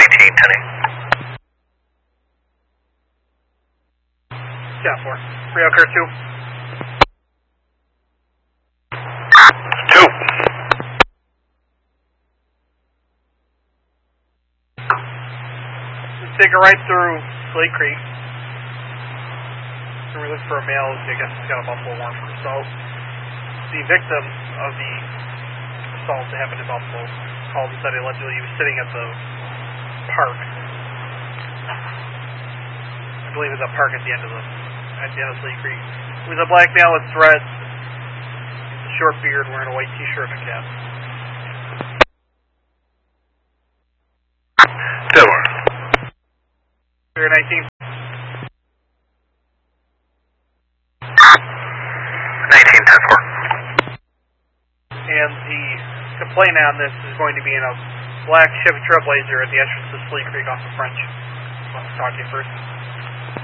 Yeah, 4. Rio Cur 2. 2. Let's take a right through Slate Creek. And we're looking for a male. I guess he's got a Buffalo warrant for assault. The victim of the assault that happened in Buffalo called and said allegedly he was sitting at the park. I believe it's a park at the end of Slate Creek. He was a black male with threads, a short beard, wearing a white t-shirt and a cap. Similar. Figure 19. 19-10-4. And the complaint on this is going to be in a black Chevy Trailblazer at the entrance to Slate Creek off of French. I'll talk to you first.